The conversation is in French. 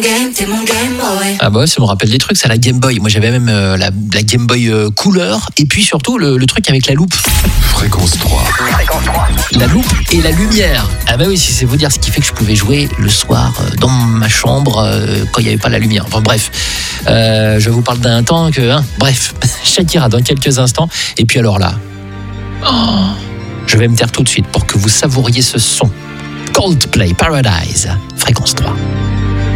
Ah bah ouais, ça me rappelle des trucs, ça, la Game Boy. Moi j'avais même la Game Boy couleur, et puis surtout le truc avec la loupe. Fréquence 3. La loupe et la lumière. Ah bah oui, si c'est vous dire ce qui fait que je pouvais jouer le soir dans ma chambre quand il n'y avait pas la lumière. Enfin bref, je vous parle d'un temps que... bref, Shakira dans quelques instants. Et puis alors là, je vais me taire tout de suite pour que vous savouriez ce son. Coldplay, Paradise, Fréquence 3.